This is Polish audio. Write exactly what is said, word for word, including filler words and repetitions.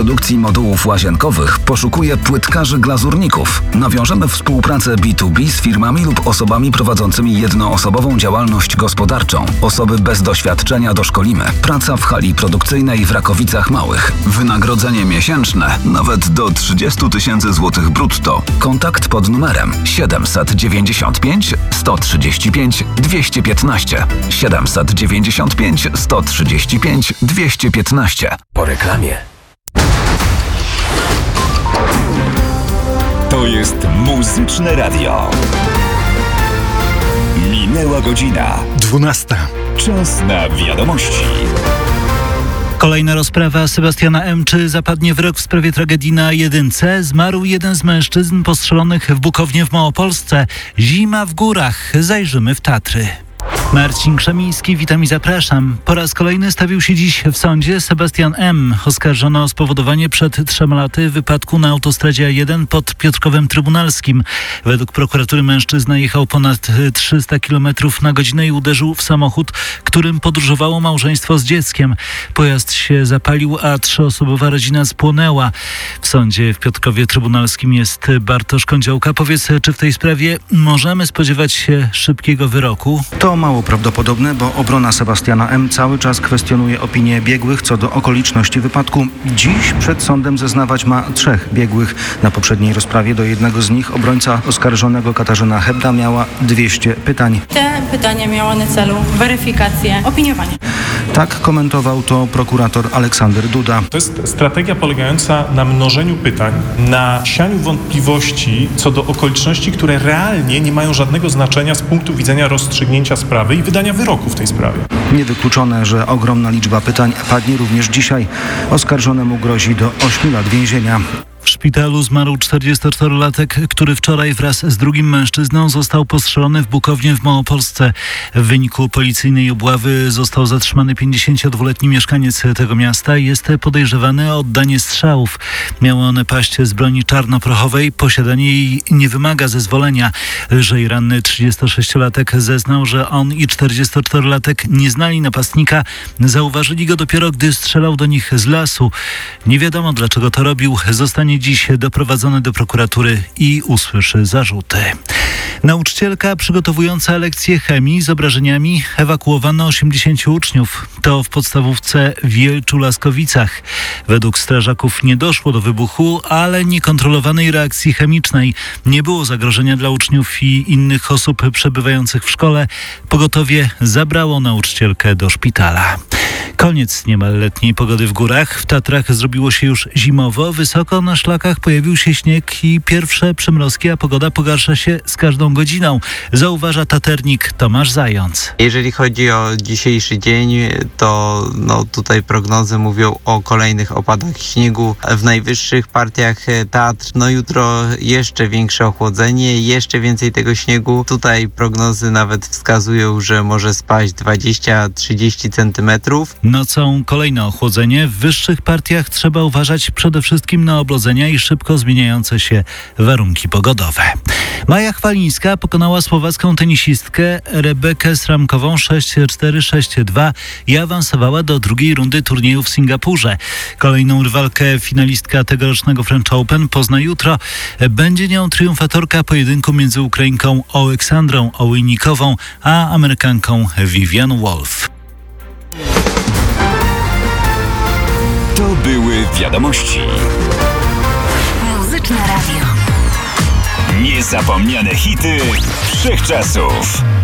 Produkcji modułów łazienkowych poszukuje płytkarzy glazurników. Nawiążemy współpracę B dwa B z firmami lub osobami prowadzącymi jednoosobową działalność gospodarczą. Osoby bez doświadczenia doszkolimy. Praca w hali produkcyjnej w Rakowicach Małych. Wynagrodzenie miesięczne nawet do trzydzieści tysięcy złotych brutto. Kontakt pod numerem siedemset dziewięćdziesiąt pięć sto trzydzieści pięć dwieście piętnaście. siedemset dziewięćdziesiąt pięć sto trzydzieści pięć dwieście piętnaście. Po reklamie. To jest Muzyczne Radio. Minęła godzina. Dwunasta. Czas na wiadomości. Kolejna rozprawa Sebastiana M. Czy zapadnie wyrok w sprawie tragedii na jedynce? Zmarł jeden z mężczyzn postrzelonych w Bukownie w Małopolsce. Zima w górach. Zajrzymy w Tatry. Marcin Krzemiński, witam i zapraszam. Po raz kolejny stawił się dziś w sądzie Sebastian M. Oskarżony o spowodowanie przed trzema laty wypadku na autostradzie A jeden pod Piotrkowem Trybunalskim. Według prokuratury mężczyzna jechał ponad trzysta kilometrów na godzinę i uderzył w samochód, którym podróżowało małżeństwo z dzieckiem. Pojazd się zapalił, a trzyosobowa rodzina spłonęła. W sądzie w Piotrkowie Trybunalskim jest Bartosz Kądziołka. Powiedz, czy w tej sprawie możemy spodziewać się szybkiego wyroku? To mało prawdopodobne, bo obrona Sebastiana M. cały czas kwestionuje opinię biegłych co do okoliczności wypadku. Dziś przed sądem zeznawać ma trzech biegłych. Na poprzedniej rozprawie do jednego z nich obrońca oskarżonego Katarzyna Hebda miała dwieście pytań. Te pytania miały na celu weryfikację, opiniowanie. Tak komentował to prokurator Aleksander Duda. To jest strategia polegająca na mnożeniu pytań, na sianiu wątpliwości co do okoliczności, które realnie nie mają żadnego znaczenia z punktu widzenia rozstrzygnięcia sprawy i wydania wyroku w tej sprawie. Niewykluczone, że ogromna liczba pytań padnie również dzisiaj. Oskarżonemu grozi do ośmiu lat więzienia. W szpitalu zmarł czterdziestoczterolatek, który wczoraj wraz z drugim mężczyzną został postrzelony w Bukownie w Małopolsce. W wyniku policyjnej obławy został zatrzymany pięćdziesięciodwuletni mieszkaniec tego miasta i jest podejrzewany o oddanie strzałów. Miały one paść z broni czarnoprochowej. Posiadanie jej nie wymaga zezwolenia. Lżej ranny trzydziestosześciolatek zeznał, że on i czterdziestoczterolatek nie znali napastnika. Zauważyli go dopiero, gdy strzelał do nich z lasu. Nie wiadomo, dlaczego to robił. Zostanie dziś doprowadzony do prokuratury i usłyszy zarzuty. Nauczycielka przygotowująca lekcje chemii z obrażeniami ewakuowano osiemdziesięciu uczniów. To w podstawówce w Wielczu-Laskowicach. Według strażaków nie doszło do wybuchu, ale niekontrolowanej reakcji chemicznej. Nie było zagrożenia dla uczniów i innych osób przebywających w szkole. Pogotowie zabrało nauczycielkę do szpitala. Koniec niemal letniej pogody w górach. W Tatrach zrobiło się już zimowo. Wysoko na szlakach pojawił się śnieg i pierwsze przymrozki, a pogoda pogarsza się z każdą godziną. Zauważa taternik Tomasz Zając. Jeżeli chodzi o dzisiejszy dzień, to no, tutaj prognozy mówią o kolejnych opadach śniegu w najwyższych partiach Tatr. No jutro jeszcze większe ochłodzenie, jeszcze więcej tego śniegu. Tutaj prognozy nawet wskazują, że może spaść dwadzieścia do trzydziestu centymetrów. Nocą kolejne ochłodzenie. W wyższych partiach trzeba uważać przede wszystkim na oblodzenia i szybko zmieniające się warunki pogodowe. Maja Chwalińska pokonała słowacką tenisistkę Rebekę Sramkową sześć cztery sześć dwa i awansowała do drugiej rundy turnieju w Singapurze. Kolejną rywalkę finalistka tegorocznego French Open pozna jutro. Będzie nią triumfatorka pojedynku między Ukrainką Oleksandrą Ołejnikową a Amerykanką Vivian Wolf. To były wiadomości. Muzyczne Radio. Niezapomniane hity wszechczasów.